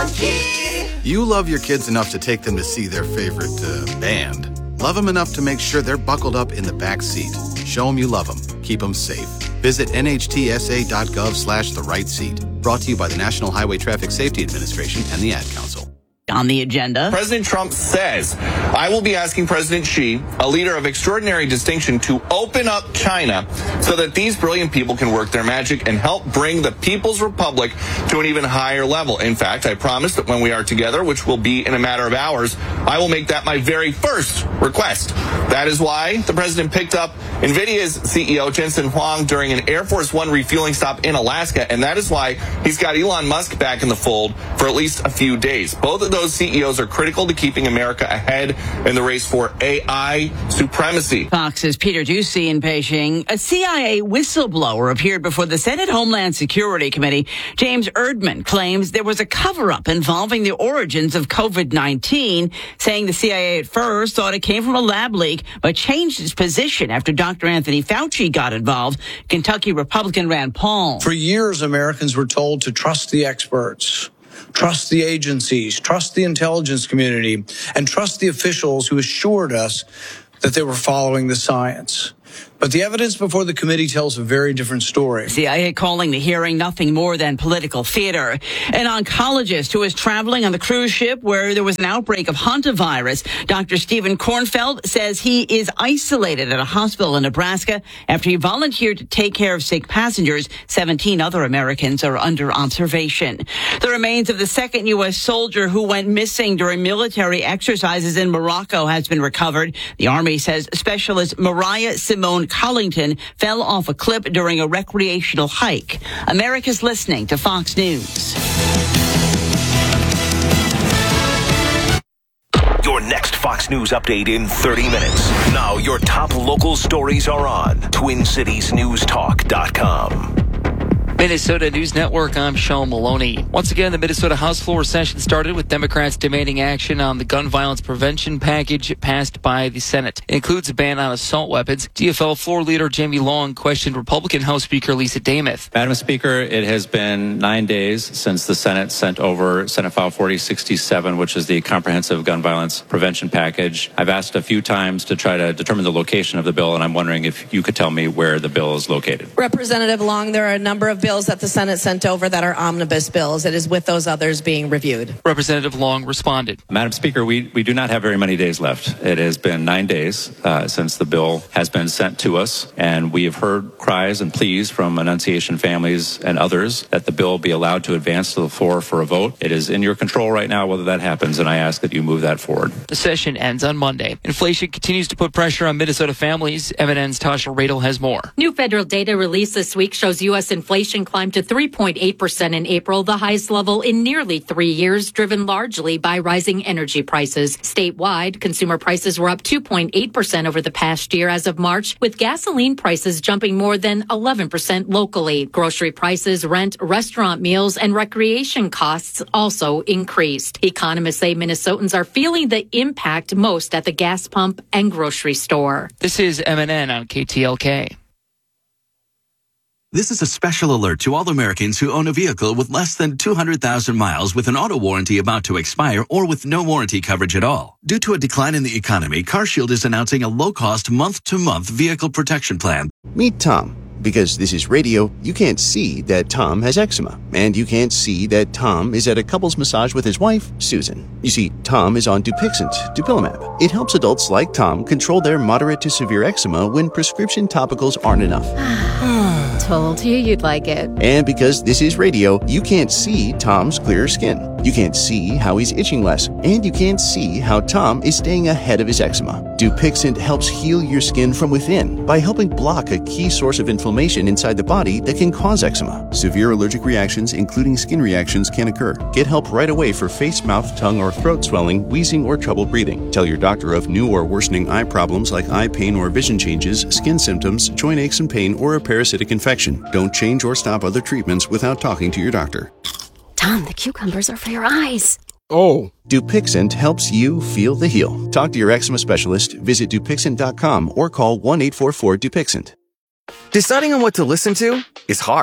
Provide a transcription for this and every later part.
Funky. You love your kids enough to take them to see their favorite band. Love them enough to make sure they're buckled up in the back seat. Show them you love them. Keep them safe. Visit nhtsa.gov/the-right-seat. Brought to you by the National Highway Traffic Safety Administration and the Ad Council. On the agenda, President Trump says, I will be asking President Xi, a leader of extraordinary distinction, to open up China so that these brilliant people can work their magic and help bring the People's Republic to an even higher level. In fact, I promise that when we are together, which will be in a matter of hours, I will make that my very first request. That is why the president picked up NVIDIA's CEO, Jensen Huang, during an Air Force One refueling stop in Alaska, and that is why he's got Elon Musk back in the fold for at least a few days. Both of those CEOs are critical to keeping America ahead in the race for AI supremacy. Fox's Peter Doocy in Beijing. A CIA whistleblower appeared before the Senate Homeland Security Committee. James Erdman claims there was a cover-up involving the origins of COVID-19, saying the CIA at first thought it came from a lab leak, but changed its position after Dr. Anthony Fauci got involved. Kentucky Republican Rand Paul. For years, Americans were told to trust the experts, trust the agencies, trust the intelligence community, and trust the officials who assured us that they were following the science. But the evidence before the committee tells a very different story. CIA calling the hearing nothing more than political theater. An oncologist who was traveling on the cruise ship where there was an outbreak of hantavirus, Dr. Stephen Kornfeld, says he is isolated at a hospital in Nebraska after he volunteered to take care of sick passengers. 17 other Americans are under observation. The remains of the second U.S. soldier who went missing during military exercises in Morocco has been recovered. The Army says specialist Mariah Simone Collington fell off a cliff during a recreational hike. America's listening to Fox News. Your next Fox News update in 30 minutes. Now your top local stories are on TwinCitiesNewsTalk.com. Minnesota News Network, I'm Sean Maloney. Once again, the Minnesota House floor session started with Democrats demanding action on the gun violence prevention package passed by the Senate. It includes a ban on assault weapons. DFL floor leader Jamie Long questioned Republican House Speaker Lisa Damuth. Madam Speaker, it has been 9 days since the Senate sent over Senate File 4067, which is the comprehensive gun violence prevention package. I've asked a few times to try to determine the location of the bill, and I'm wondering if you could tell me where the bill is located. Representative Long, there are a number of bills that the Senate sent over that are omnibus bills. It is with those others being reviewed. Representative Long responded. Madam Speaker, we do not have very many days left. It has been 9 days since the bill has been sent to us, and we have heard cries and pleas from Annunciation families and others that the bill be allowed to advance to the floor for a vote. It is in your control right now whether that happens, and I ask that you move that forward. The session ends on Monday. Inflation continues to put pressure on Minnesota families. MNN's Tasha Radel has more. New federal data released this week shows U.S. inflation climbed to 3.8% in April, the highest level in nearly 3 years, driven largely by rising energy prices. Statewide, consumer prices were up 2.8% over the past year as of March, with gasoline prices jumping more than 11% locally. Grocery prices, rent, restaurant meals, and recreation costs also increased. Economists say Minnesotans are feeling the impact most at the gas pump and grocery store. This is MNN on KTLK. This is a special alert to all Americans who own a vehicle with less than 200,000 miles with an auto warranty about to expire or with no warranty coverage at all. Due to a decline in the economy, CarShield is announcing a low-cost month-to-month vehicle protection plan. Meet Tom. Because this is radio, you can't see that Tom has eczema. And you can't see that Tom is at a couples massage with his wife, Susan. You see, Tom is on Dupixent, Dupilumab. It helps adults like Tom control their moderate to severe eczema when prescription topicals aren't enough. Told you you'd like it. And because this is radio, you can't see Tom's clearer skin. You can't see how he's itching less. And you can't see how Tom is staying ahead of his eczema. Dupixent helps heal your skin from within by helping block a key source of inflammation inside the body that can cause eczema. Severe allergic reactions, including skin reactions, can occur. Get help right away for face, mouth, tongue, or throat swelling, wheezing, or trouble breathing. Tell your doctor of new or worsening eye problems like eye pain or vision changes, skin symptoms, joint aches and pain, or a parasitic infection. Don't change or stop other treatments without talking to your doctor. Tom, the cucumbers are for your eyes. Oh. Dupixent helps you feel the heal. Talk to your eczema specialist, visit Dupixent.com, or call 1-844-DUPIXENT. Deciding on what to listen to is hard.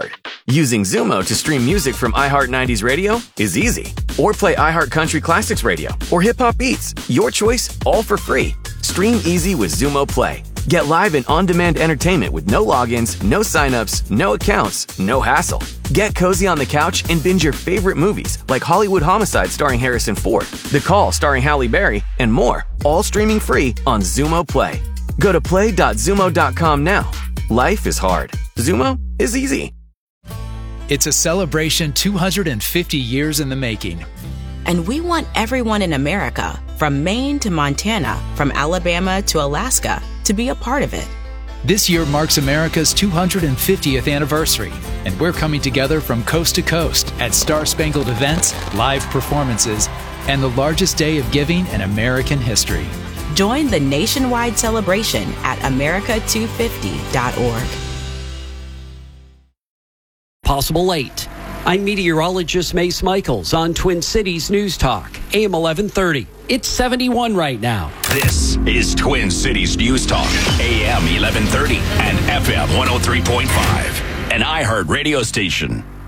Using Zumo to stream music from iHeart 90s Radio is easy. Or play iHeart Country Classics Radio or Hip Hop Beats. Your choice, all for free. Stream easy with Zumo Play. Get live and on-demand entertainment with no logins, no signups, no accounts, no hassle. Get cozy on the couch and binge your favorite movies like Hollywood Homicide starring Harrison Ford, The Call starring Halle Berry, and more, all streaming free on Zumo Play. Go to play.zumo.com now. Life is hard. Zumo is easy. It's a celebration 250 years in the making. And we want everyone in America, from Maine to Montana, from Alabama to Alaska, to be a part of it. This year marks America's 250th anniversary, and we're coming together from coast to coast at Star-Spangled events, live performances, and the largest day of giving in American history. Join the nationwide celebration at America250.org. Possible late. I'm meteorologist Mace Michaels on Twin Cities News Talk, AM 1130. It's 71 right now. This is Twin Cities News Talk, AM 1130 and FM 103.5, an iHeart radio station.